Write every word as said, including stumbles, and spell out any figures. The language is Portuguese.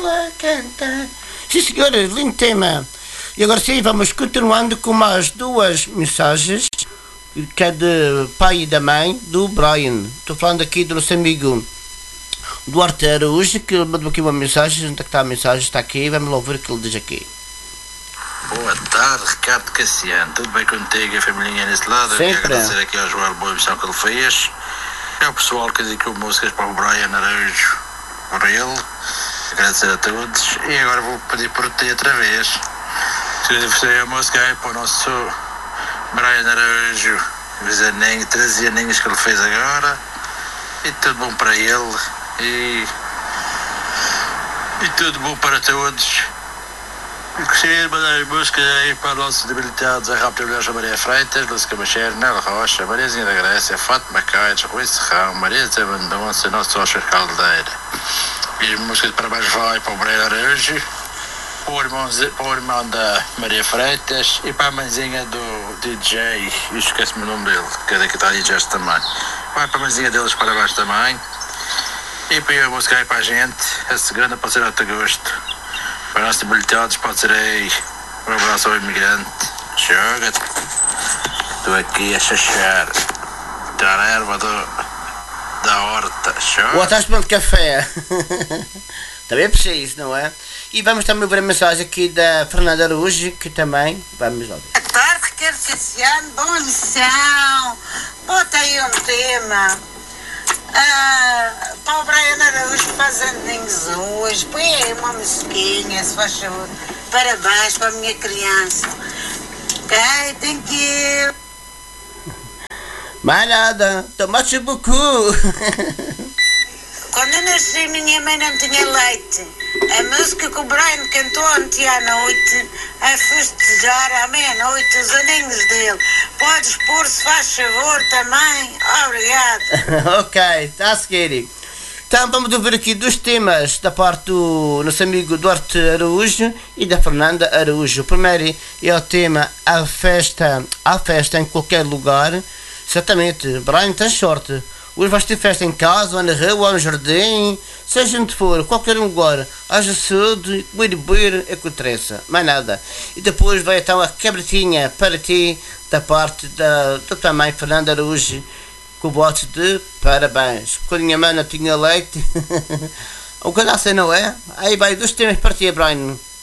ela canta. Sim, senhora, lindo tema. E agora sim, vamos continuando com mais duas mensagens, que é de pai e da mãe do Brian. Estou falando aqui do nosso amigo Duarte Araújo, que mandou aqui uma mensagem. Onde é que está a mensagem? Está aqui, vamos lá ouvir o que ele diz aqui. Boa tarde, Ricardo Cassiano. Tudo bem contigo e a família nesse lado? Eu quero agradecer aqui ao Joel boa emissão que ele fez. É o pessoal que dedicou músicas para o Brian Araújo, por ele. Agradecer a todos. E agora vou pedir por ti outra vez. Se oferecer a música aí para o nosso Brian Araújo, os aninhos, treze aninhos que ele fez agora. E tudo bom para ele. E, e tudo bom para todos. Eu gostaria de mandar as músicas aí para os nossos debilitados, a Rápida Mulher Maria Freitas, Lúcia Camacheiro, Nela Rocha, Mariazinha da Grécia, Fátima Caires, Rui Serrão, Maria Zé Mendonça, Nosso Oscar Caldeira. E as músicas de parabéns vai para o Brian Araújo, para o irmão, para o irmão da Maria Freitas e para a mãezinha do D J, e esquece-me o nome dele, que é daqui está D Js também. Vai para a mãezinha deles parabéns também. E para a música aí para a gente, a segunda pode ser a teu gosto. Para nós debilitados pode ser aí um abraço ao imigrante. Joga-te. Estou aqui a chachar. Estar a erva do, da horta. Ou estás tomando café. Também é preciso, não é? E vamos também ver a mensagem aqui da Fernanda Araújo, que também vamos lá ver. Boa tarde, Ricardo Cassiano. Boa missão. Bota aí um tema. Ah, para o Brian Araújo faz aninhos hoje, põe aí uma musiquinha, se faz favor. Parabéns para a minha criança. Ok, thank you. Mais nada, tomaste bucu. Quando eu nasci, minha mãe não tinha leite. A música que o Brian cantou ontem à noite, a festejar à meia-noite os aninhos dele. Podes pôr, se faz favor, também? Obrigado. Ok, está a seguir. Então vamos ouvir aqui dois temas da parte do nosso amigo Duarte Araújo e da Fernanda Araújo. O primeiro é o tema A Festa, a festa em qualquer lugar. Exatamente, Brian, tens sorte. Hoje vais ter festa em casa, ou na rua, ou no jardim, seja onde for, qualquer lugar. Haja saúde, comer e beber, é que interessa, mais nada. E depois vai então a quebretinha para ti, da parte da, da tua mãe, Fernanda Araújo, com o bote de parabéns. Quando a minha mãe não tinha leite, o que assim não é? Aí vai dois temas para ti, Brian.